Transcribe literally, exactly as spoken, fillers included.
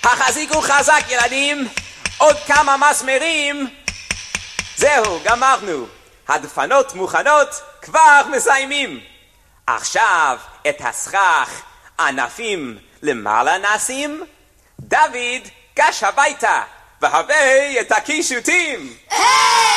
החזיקו חזק ילדים, עוד כמה מסמרים. זהו, גמרנו. הדפנות מוכנות, כבר מסיימים. עכשיו את הסכך ענפים למעלה נשים. דוד, גש הביתה והבא את הקישוטים.